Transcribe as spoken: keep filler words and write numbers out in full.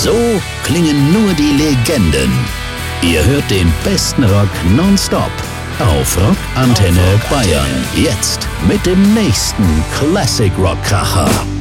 So klingen nur die Legenden. Ihr hört den besten Rock nonstop auf Rock Antenne Bayern. Jetzt mit dem nächsten Classic Rock Kracher.